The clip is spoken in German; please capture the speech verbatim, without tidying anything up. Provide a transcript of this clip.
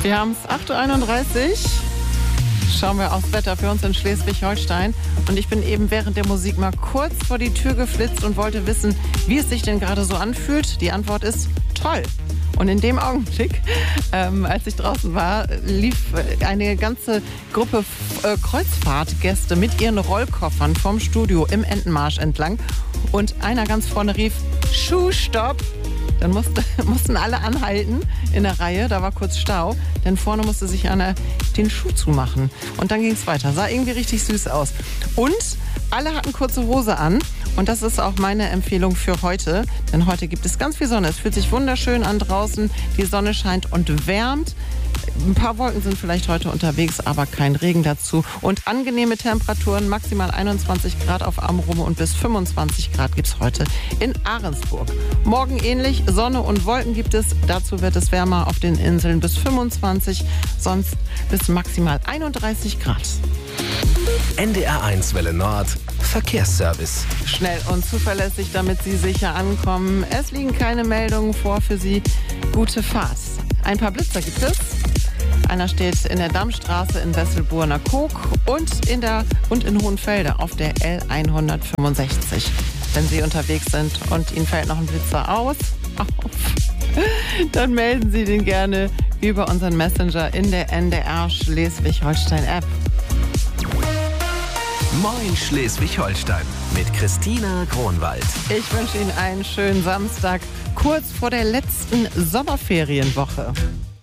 Wir haben es acht Uhr einunddreißig. Schauen wir aufs Wetter für uns in Schleswig-Holstein. Und ich bin eben während der Musik mal kurz vor die Tür geflitzt und wollte wissen, wie es sich denn gerade so anfühlt. Die Antwort ist toll. Und in dem Augenblick, ähm, als ich draußen war, lief eine ganze Gruppe äh, Kreuzfahrtgäste mit ihren Rollkoffern vom Studio im Entenmarsch entlang. Und einer ganz vorne rief, Schuhstopp. Dann musste, mussten alle anhalten in der Reihe, da war kurz Stau, denn vorne musste sich einer den Schuh zumachen. Und dann ging es weiter, sah irgendwie richtig süß aus. Und alle hatten kurze Hose an und das ist auch meine Empfehlung für heute, denn heute gibt es ganz viel Sonne. Es fühlt sich wunderschön an draußen, die Sonne scheint und wärmt. Ein paar Wolken sind vielleicht heute unterwegs, aber kein Regen dazu. Und angenehme Temperaturen, maximal einundzwanzig Grad auf Amrum und bis fünfundzwanzig Grad gibt es heute in Ahrensburg. Morgen ähnlich, Sonne und Wolken gibt es. Dazu wird es wärmer auf den Inseln bis fünfundzwanzig, sonst bis maximal einunddreißig Grad. N D R eins Welle Nord, Verkehrsservice. Schnell und zuverlässig, damit Sie sicher ankommen. Es liegen keine Meldungen vor für Sie. Gute Fahrt. Ein paar Blitzer gibt es. Einer steht in der Dammstraße in Wesselburner-Koog und in der und in Hohenfelde auf der L hundertfünfundsechzig. Wenn Sie unterwegs sind und Ihnen fällt noch ein Blitzer aus, auf, dann melden Sie den gerne über unseren Messenger in der N D R Schleswig-Holstein-App. Moin Schleswig-Holstein mit Christina Kronwald. Ich wünsche Ihnen einen schönen Samstag, kurz vor der letzten Sommerferienwoche.